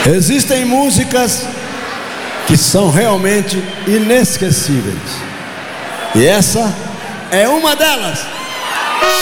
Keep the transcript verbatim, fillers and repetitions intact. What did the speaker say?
Existem músicas que são realmente inesquecíveis, e essa é uma delas.